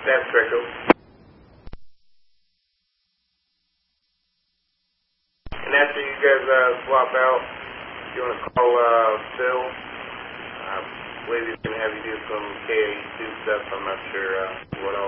That's correct. And after you guys swap out, you want to call Phil. I believe he's going to have you do some KAE2 stuff. I'm not sure what all.